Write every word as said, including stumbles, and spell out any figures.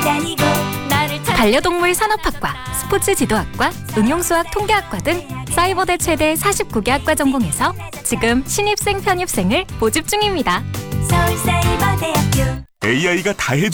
다니고 나를 찾 반려동물 산업학과, 스포츠지도학과, 응용수학 통계학과 등 사이버대 최대 사십구 개 학과 전공에서 지금 신입생 편입생을 모집 중입니다. 서울사이버대학교 에이아이가 다 해줘.